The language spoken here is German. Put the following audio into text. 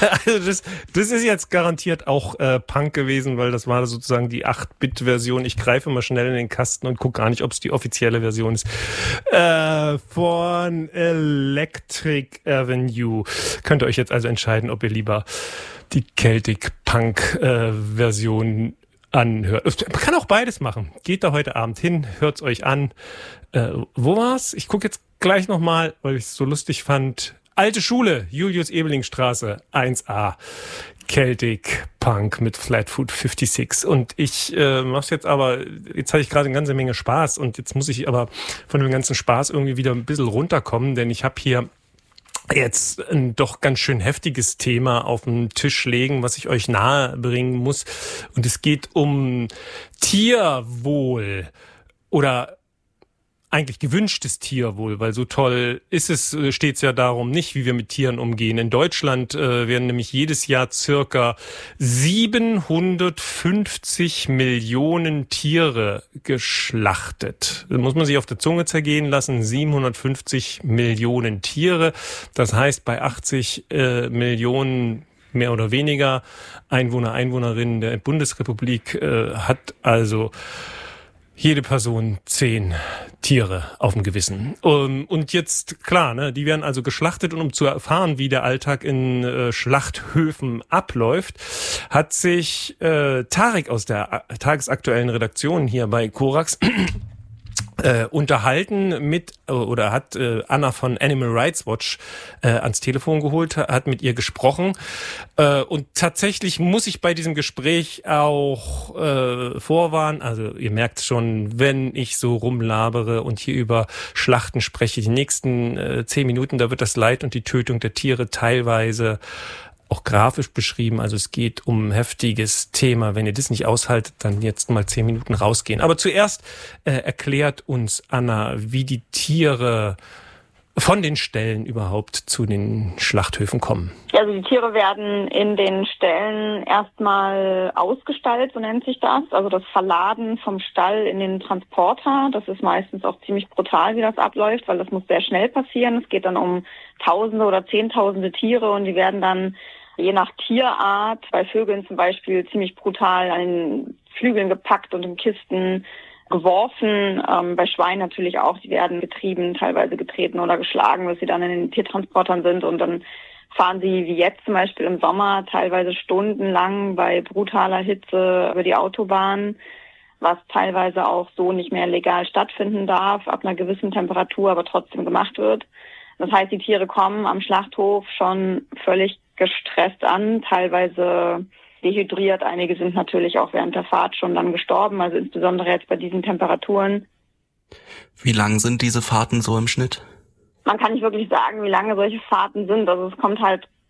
Also das ist jetzt garantiert auch Punk gewesen, weil das war sozusagen die 8-Bit-Version. Ich greife mal schnell in den Kasten und gucke gar nicht, ob es die offizielle Version ist. Von Electric Avenue. Könnt ihr euch jetzt also entscheiden, ob ihr lieber die Celtic-Punk-Version anhört. Man kann auch beides machen. Geht da heute Abend hin, hört's euch an. Wo war's? Ich gucke jetzt gleich nochmal, weil ich es so lustig fand. Alte Schule, Julius-Ebeling-Straße, 1a. Celtic Punk mit Flatfoot 56. Und ich mach's jetzt aber, jetzt hatte ich gerade eine ganze Menge Spaß und jetzt muss ich aber von dem ganzen Spaß irgendwie wieder ein bisschen runterkommen, denn ich habe hier jetzt ein doch ganz schön heftiges Thema auf den Tisch legen, was ich euch nahe bringen muss. Und es geht um Tierwohl oder eigentlich gewünschtes Tierwohl, weil so toll ist es, steht es ja darum nicht, wie wir mit Tieren umgehen. In Deutschland werden nämlich jedes Jahr circa 750 Millionen Tiere geschlachtet. Das muss man sich auf der Zunge zergehen lassen. 750 Millionen Tiere. Das heißt, bei 80 Millionen mehr oder weniger Einwohnerinnen der Bundesrepublik hat also jede Person 10 Tiere auf dem Gewissen. Und jetzt, klar, ne, die werden also geschlachtet. Und um zu erfahren, wie der Alltag in Schlachthöfen abläuft, hat sich Tarek aus der tagesaktuellen Redaktion hier bei Korax unterhalten mit, oder hat Anna von Animal Rights Watch ans Telefon geholt, hat mit ihr gesprochen. Und tatsächlich muss ich bei diesem Gespräch auch vorwarnen, also ihr merkt schon, wenn ich so rumlabere und hier über Schlachten spreche, die nächsten 10 Minuten, da wird das Leid und die Tötung der Tiere teilweise auch grafisch beschrieben. Also es geht um ein heftiges Thema. Wenn ihr das nicht aushaltet, dann jetzt mal 10 Minuten rausgehen. Aber zuerst erklärt uns Anna, wie die Tiere von den Ställen überhaupt zu den Schlachthöfen kommen. Also die Tiere werden in den Ställen erstmal ausgestallt, so nennt sich das. Also das Verladen vom Stall in den Transporter. Das ist meistens auch ziemlich brutal, wie das abläuft, weil das muss sehr schnell passieren. Es geht dann um Tausende oder Zehntausende Tiere und die werden dann je nach Tierart, bei Vögeln zum Beispiel ziemlich brutal an den Flügeln gepackt und in Kisten geworfen. Bei Schweinen natürlich auch, die werden getrieben, teilweise getreten oder geschlagen, bis sie dann in den Tiertransportern sind und dann fahren sie wie jetzt zum Beispiel im Sommer teilweise stundenlang bei brutaler Hitze über die Autobahn, was teilweise auch so nicht mehr legal stattfinden darf, ab einer gewissen Temperatur, aber trotzdem gemacht wird. Das heißt, die Tiere kommen am Schlachthof schon völlig gestresst an, teilweise dehydriert. Einige sind natürlich auch während der Fahrt schon dann gestorben, also insbesondere jetzt bei diesen Temperaturen. Wie lang sind diese Fahrten so im Schnitt? Man kann nicht wirklich sagen, wie lange solche Fahrten sind. Also es kommt halt